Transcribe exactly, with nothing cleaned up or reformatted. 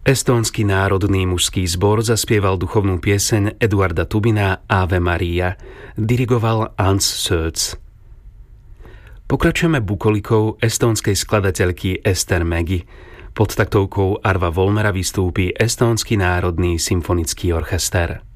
Estónsky národný mužský zbor zaspieval duchovnú pieseň Eduarda Tubina Ave Maria, dirigoval Hans Söz. Pokračujeme bukolikou estónskej skladateľky Ester Mägi. Pod taktovkou Arva Volmera vystúpi Estónsky národný symfonický orchester.